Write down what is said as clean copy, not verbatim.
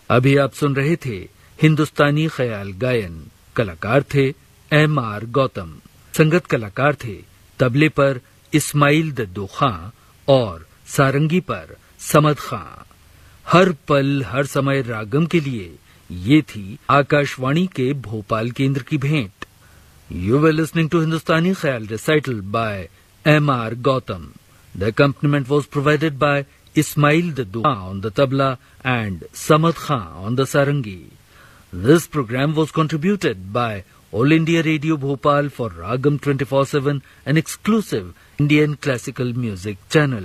अभी आप सुन रहे थे हिंदुस्तानी ख्याल गायन। कलाकार थे M.R. गौतम। संगत कलाकार थे तबले पर इस्माइल दद्दू खां और सारंगी पर समद खां। हर पल हर समय रागम के लिए ये थी आकाशवाणी के भोपाल केंद्र की भेंट। You were listening to Hindustani Khayal recital by M.R. Gautam. The accompaniment was provided by Ismail Daddu on the tabla and Samad Khan on the sarangi. This program was contributed by All India Radio Bhopal for Ragam 24/7, an exclusive Indian classical music channel.